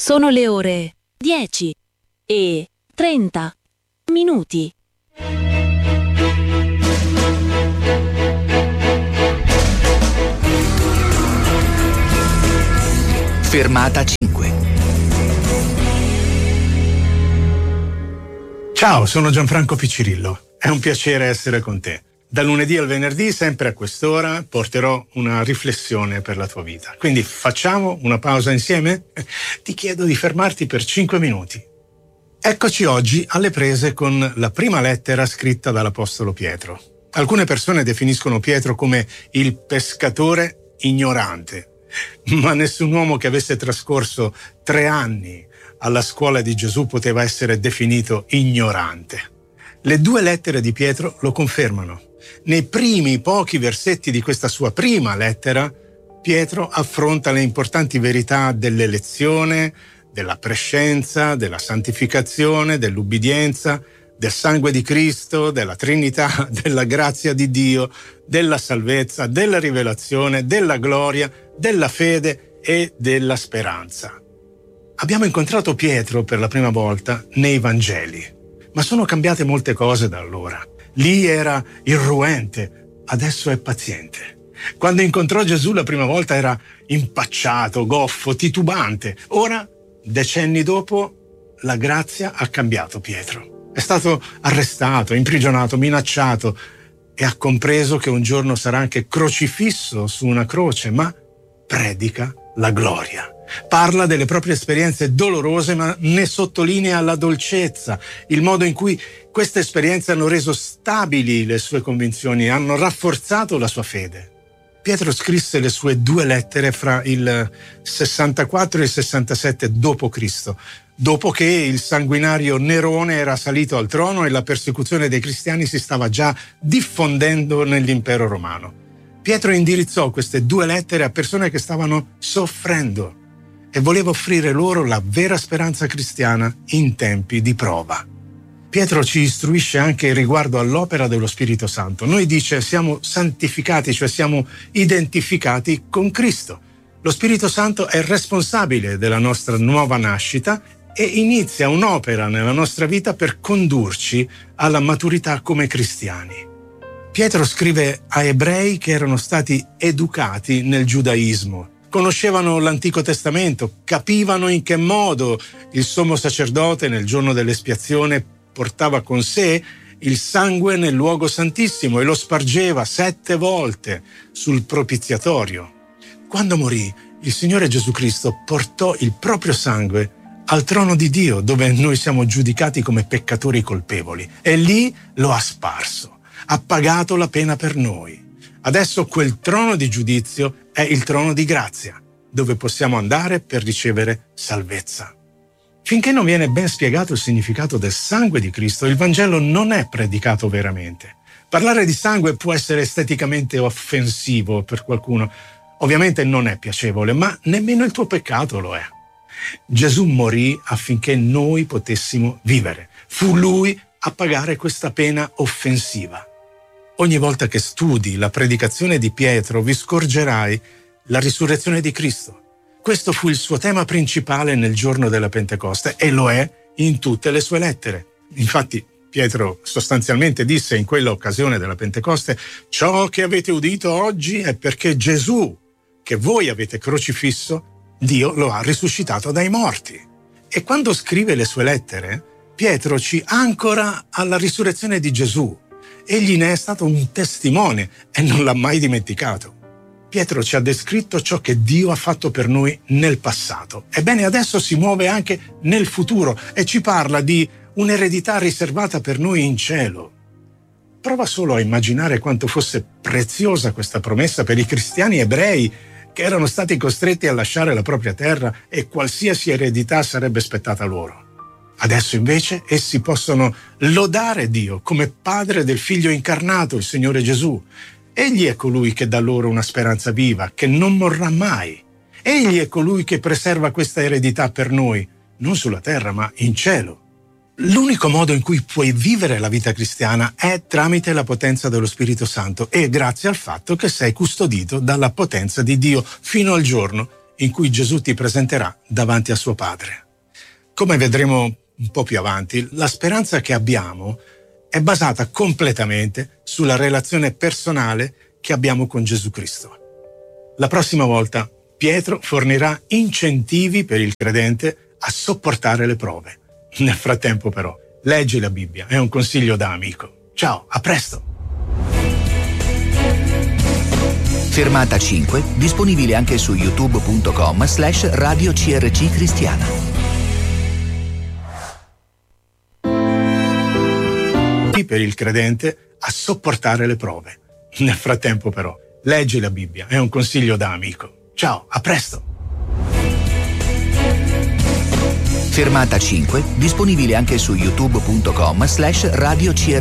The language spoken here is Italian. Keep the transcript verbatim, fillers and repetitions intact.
Sono le ore dieci e trenta minuti. Fermata cinque. Ciao, sono Gianfranco Piccirillo. È un piacere essere con te. Dal lunedì al venerdì, sempre a quest'ora, porterò una riflessione per la tua vita. Quindi facciamo una pausa insieme? Ti chiedo di fermarti per cinque minuti. Eccoci oggi alle prese con la prima lettera scritta dall'Apostolo Pietro. Alcune persone definiscono Pietro come il pescatore ignorante, ma nessun uomo che avesse trascorso tre anni alla scuola di Gesù poteva essere definito ignorante. Le due lettere di Pietro lo confermano. Nei primi pochi versetti di questa sua prima lettera, Pietro affronta le importanti verità dell'elezione, della prescenza, della santificazione, dell'ubbidienza, del sangue di Cristo, della Trinità, della grazia di Dio, della salvezza, della rivelazione, della gloria, della fede e della speranza. Abbiamo incontrato Pietro per la prima volta nei Vangeli, ma sono cambiate molte cose da allora. Lì era irruente, adesso è paziente. Quando incontrò Gesù la prima volta era impacciato, goffo, titubante. Ora, decenni dopo, la grazia ha cambiato Pietro. È stato arrestato, imprigionato, minacciato e ha compreso che un giorno sarà anche crocifisso su una croce, ma predica la gloria. Parla delle proprie esperienze dolorose, ma ne sottolinea la dolcezza, il modo in cui queste esperienze hanno reso stabili le sue convinzioni, hanno rafforzato la sua fede. Pietro scrisse le sue due lettere fra il sessantaquattro e il sessantasette dopo Cristo, dopo che il sanguinario Nerone era salito al trono e la persecuzione dei cristiani si stava già diffondendo nell'impero romano. Pietro indirizzò queste due lettere a persone che stavano soffrendo e voleva offrire loro la vera speranza cristiana in tempi di prova. Pietro ci istruisce anche riguardo all'opera dello Spirito Santo. Noi dice siamo santificati, cioè siamo identificati con Cristo. Lo Spirito Santo è responsabile della nostra nuova nascita e inizia un'opera nella nostra vita per condurci alla maturità come cristiani. Pietro scrive a ebrei che erano stati educati nel giudaismo, conoscevano l'Antico Testamento, capivano in che modo il sommo sacerdote nel giorno dell'espiazione portava con sé il sangue nel luogo santissimo e lo spargeva sette volte sul propiziatorio. Quando morì, il Signore Gesù Cristo portò il proprio sangue al trono di Dio, dove noi siamo giudicati come peccatori colpevoli, e lì lo ha sparso, ha pagato la pena per noi. Adesso quel trono di giudizio è il trono di grazia, dove possiamo andare per ricevere salvezza. Finché non viene ben spiegato il significato del sangue di Cristo, il Vangelo non è predicato veramente. Parlare di sangue può essere esteticamente offensivo per qualcuno. Ovviamente non è piacevole, ma nemmeno il tuo peccato lo è. Gesù morì affinché noi potessimo vivere. Fu Lui a pagare questa pena offensiva. Ogni volta che studi la predicazione di Pietro vi scorgerai la risurrezione di Cristo. Questo fu il suo tema principale nel giorno della Pentecoste e lo è in tutte le sue lettere. Infatti Pietro sostanzialmente disse in quella occasione della Pentecoste: ciò che avete udito oggi è perché Gesù, che voi avete crocifisso, Dio lo ha risuscitato dai morti. E quando scrive le sue lettere, Pietro ci ancora alla risurrezione di Gesù. Egli ne è stato un testimone e non l'ha mai dimenticato. Pietro ci ha descritto ciò che Dio ha fatto per noi nel passato. Ebbene, adesso si muove anche nel futuro e ci parla di un'eredità riservata per noi in cielo. Prova solo a immaginare quanto fosse preziosa questa promessa per i cristiani ebrei che erano stati costretti a lasciare la propria terra e qualsiasi eredità sarebbe spettata loro. Adesso invece essi possono lodare Dio come padre del figlio incarnato, il Signore Gesù. Egli è colui che dà loro una speranza viva, che non morrà mai. Egli è colui che preserva questa eredità per noi, non sulla terra ma in cielo. L'unico modo in cui puoi vivere la vita cristiana è tramite la potenza dello Spirito Santo e grazie al fatto che sei custodito dalla potenza di Dio fino al giorno in cui Gesù ti presenterà davanti a suo Padre. Come vedremo un po' più avanti, la speranza che abbiamo è basata completamente sulla relazione personale che abbiamo con Gesù Cristo. La prossima volta Pietro fornirà incentivi per il credente a sopportare le prove. Nel frattempo però, leggi la Bibbia, è un consiglio da amico. Ciao, a presto! Fermata cinque, disponibile anche su youtube punto com slash radio C R C Cristiana. Per il credente a sopportare le prove. Nel frattempo però, leggi la Bibbia, è un consiglio da amico. Ciao, a presto! Fermata cinque, disponibile anche su youtube punto com slash radio C R C